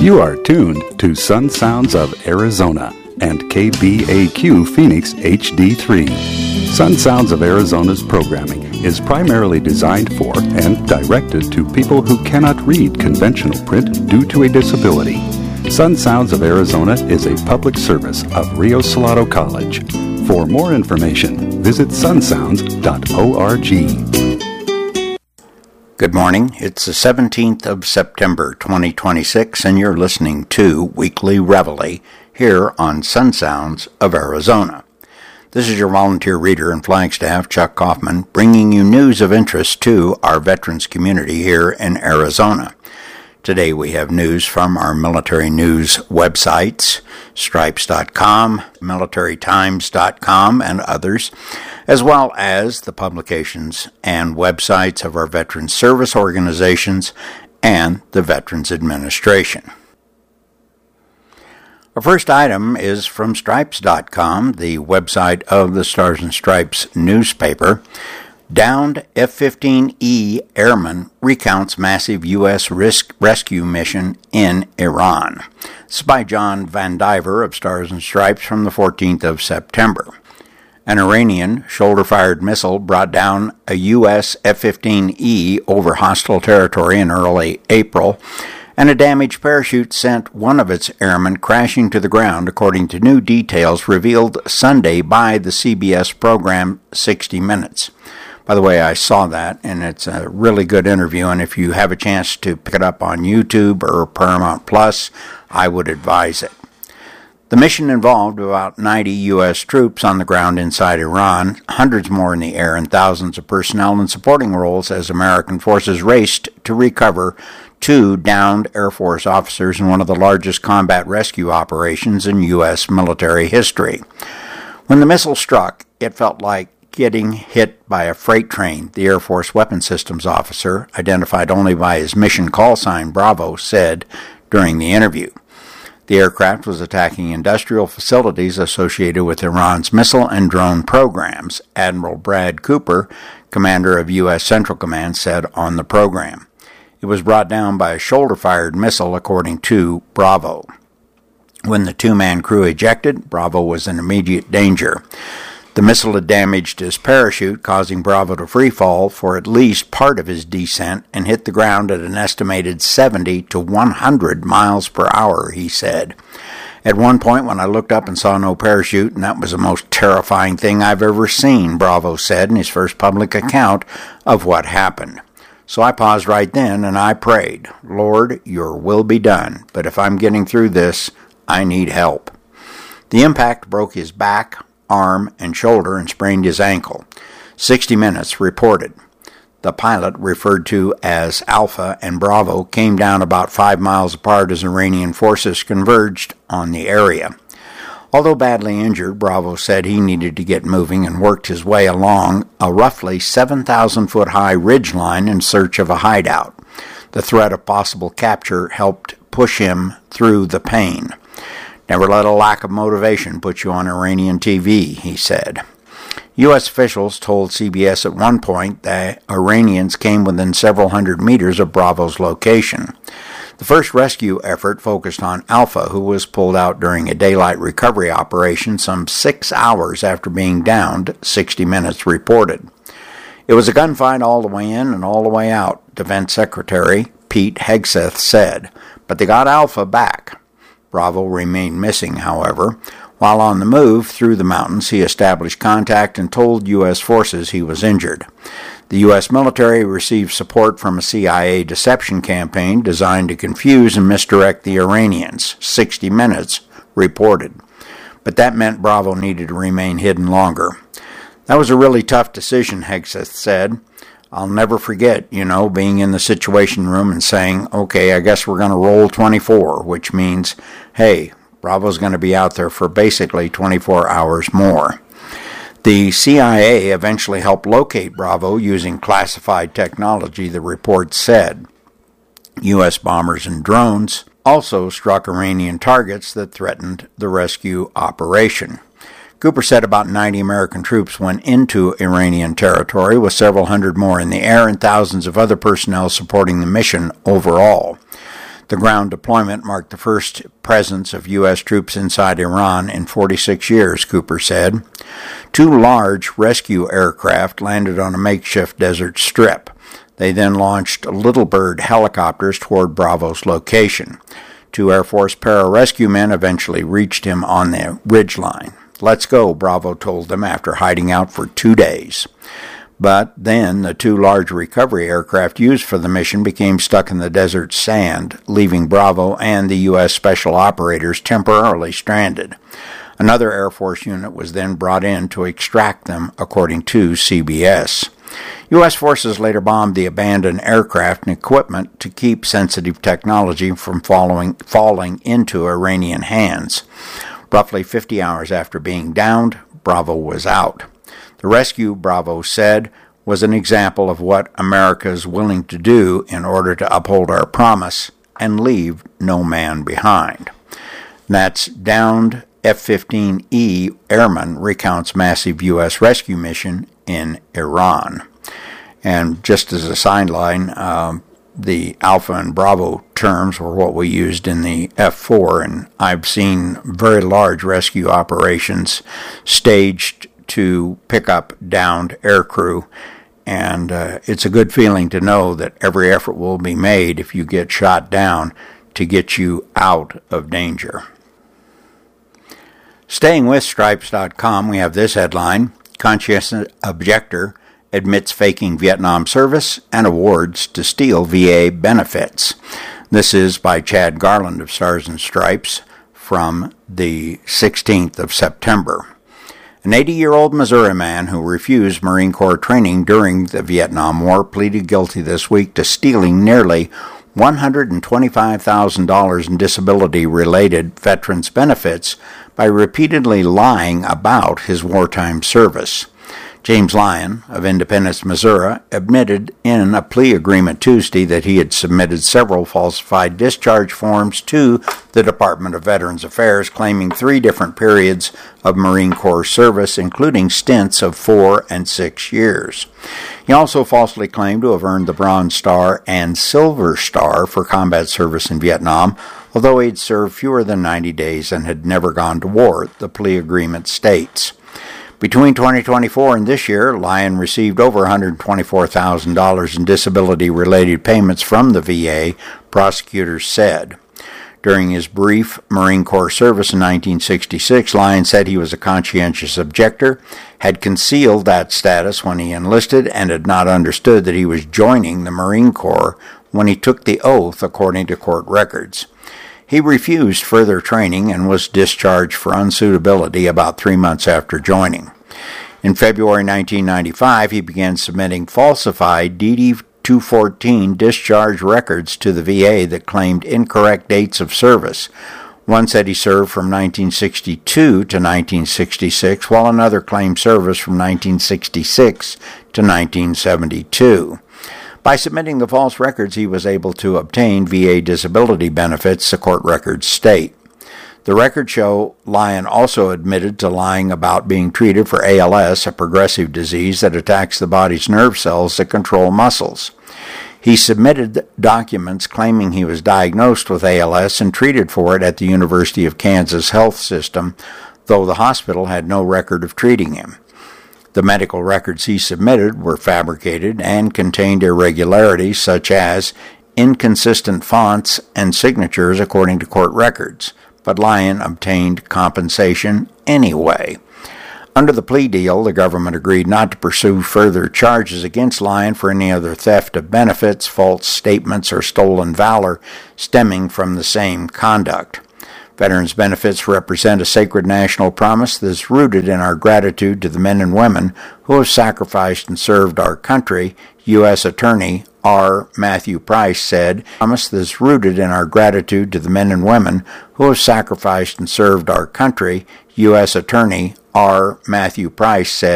You are tuned to Sun Sounds of Arizona and KBAQ Phoenix HD3. Sun Sounds of Arizona's programming is primarily designed for and directed to people who cannot read conventional print due to a disability. Sun Sounds of Arizona is a public service of Rio Salado College. For more information, visit sunsounds.org. Good morning. It's the 17th of September, 2026, and you're listening to Weekly Reveille here on Sun Sounds of Arizona. This is your volunteer reader and Flagstaff, Chuck Kaufman, bringing you news of interest to our veterans community here in Arizona. Today we have news from our military news websites, stripes.com, militarytimes.com, and others, as well as the publications and websites of our veterans service organizations and the Veterans Administration. Our first item is from stripes.com, the website of the Stars and Stripes newspaper. Downed F-15E airman recounts massive U.S. rescue mission in Iran. This is by John Van Diver of Stars and Stripes from the 14th of September. An Iranian shoulder-fired missile brought down a U.S. F-15E over hostile territory in early April, and a damaged parachute sent one of its airmen crashing to the ground, according to new details revealed Sunday by the CBS program 60 Minutes. By the way, I saw that, and it's a really good interview, and if you have a chance to pick it up on YouTube or Paramount Plus, I would advise it. The mission involved about 90 U.S. troops on the ground inside Iran, hundreds more in the air, and thousands of personnel in supporting roles as American forces raced to recover two downed Air Force officers in one of the largest combat rescue operations in U.S. military history. When the missile struck, it felt like getting hit by a freight train, the Air Force Weapons Systems officer, identified only by his mission call sign Bravo, said during the interview. The aircraft was attacking industrial facilities associated with Iran's missile and drone programs, Admiral Brad Cooper, commander of U.S. Central Command, said on the program. It was brought down by a shoulder-fired missile, according to Bravo. When the two-man crew ejected, Bravo was in immediate danger. The missile had damaged his parachute, causing Bravo to free fall for at least part of his descent and hit the ground at an estimated 70 to 100 miles per hour, he said. At one point, when I looked up and saw no parachute, and that was the most terrifying thing I've ever seen, Bravo said in his first public account of what happened. So I paused right then and I prayed, Lord, your will be done, but if I'm getting through this, I need help. The impact broke his back, arm, and shoulder and sprained his ankle. 60 Minutes reported. The pilot, referred to as Alpha and Bravo, came down about 5 miles apart as Iranian forces converged on the area. Although badly injured, Bravo said he needed to get moving and worked his way along a roughly 7,000-foot-high ridgeline in search of a hideout. The threat of possible capture helped push him through the pain. Never let a lack of motivation put you on Iranian TV, he said. U.S. officials told CBS at one point that Iranians came within several hundred meters of Bravo's location. The first rescue effort focused on Alpha, who was pulled out during a daylight recovery operation some 6 hours after being downed, 60 Minutes reported. It was a gunfight all the way in and all the way out, Defense Secretary Pete Hegseth said, but they got Alpha back. Bravo remained missing, however. While on the move through the mountains, he established contact and told U.S. forces he was injured. The U.S. military received support from a CIA deception campaign designed to confuse and misdirect the Iranians, 60 Minutes reported. But that meant Bravo needed to remain hidden longer. That was a really tough decision, Hegseth said. I'll never forget, being in the situation room and saying, okay, I guess we're going to roll 24, which means, hey, Bravo's going to be out there for basically 24 hours more. The CIA eventually helped locate Bravo using classified technology, the report said. U.S. bombers and drones also struck Iranian targets that threatened the rescue operation. Cooper said about 90 American troops went into Iranian territory, with several hundred more in the air and thousands of other personnel supporting the mission overall. The ground deployment marked the first presence of U.S. troops inside Iran in 46 years, Cooper said. 2 large rescue aircraft landed on a makeshift desert strip. They then launched Little Bird helicopters toward Bravo's location. 2 Air Force pararescue men eventually reached him on the ridgeline. "Let's go," Bravo told them after hiding out for 2 days. But then the 2 large recovery aircraft used for the mission became stuck in the desert sand, leaving Bravo and the U.S. Special Operators temporarily stranded. Another Air Force unit was then brought in to extract them, according to CBS. U.S. forces later bombed the abandoned aircraft and equipment to keep sensitive technology from falling into Iranian hands. Roughly 50 hours after being downed, Bravo was out. The rescue, Bravo said, was an example of what America is willing to do in order to uphold our promise and leave no man behind. That's downed F-15E airman recounts massive U.S. rescue mission in Iran. And just as a sideline, the Alpha and Bravo terms were what we used in the F-4, and I've seen very large rescue operations staged to pick up downed aircrew, and it's a good feeling to know that every effort will be made if you get shot down to get you out of danger. Staying with Stripes.com, we have this headline: Conscientious Objector Admits Faking Vietnam Service and Awards to Steal VA Benefits. This is by Chad Garland of Stars and Stripes from the 16th of September. An 80-year-old Missouri man who refused Marine Corps training during the Vietnam War pleaded guilty this week to stealing nearly $125,000 in disability-related veterans' benefits by repeatedly lying about his wartime service. James Lyon of Independence, Missouri, admitted in a plea agreement Tuesday that he had submitted several falsified discharge forms to the Department of Veterans Affairs claiming 3 different periods of Marine Corps service, including stints of 4 and 6 years. He also falsely claimed to have earned the Bronze Star and Silver Star for combat service in Vietnam, although he had served fewer than 90 days and had never gone to war, the plea agreement states. Between 2024 and this year, Lyon received over $124,000 in disability-related payments from the VA, prosecutors said. During his brief Marine Corps service in 1966, Lyon said he was a conscientious objector, had concealed that status when he enlisted, and had not understood that he was joining the Marine Corps when he took the oath, according to court records. He refused further training and was discharged for unsuitability about 3 months after joining. In February 1995, he began submitting falsified DD-214 discharge records to the VA that claimed incorrect dates of service. One said he served from 1962 to 1966, while another claimed service from 1966 to 1972. By submitting the false records, he was able to obtain VA disability benefits, the court records state. The records show Lyon also admitted to lying about being treated for ALS, a progressive disease that attacks the body's nerve cells that control muscles. He submitted documents claiming he was diagnosed with ALS and treated for it at the University of Kansas Health System, though the hospital had no record of treating him. The medical records he submitted were fabricated and contained irregularities such as inconsistent fonts and signatures according to court records, but Lyon obtained compensation anyway. Under the plea deal, the government agreed not to pursue further charges against Lyon for any other theft of benefits, false statements, or stolen valor stemming from the same conduct. Veterans benefits represent a sacred national promise that is rooted in our gratitude to the men and women who have sacrificed and served our country, U.S. Attorney R. Matthew Price said. Promise that is rooted in our gratitude to the men and women who have sacrificed and served our country, U.S. Attorney R. Matthew Price said.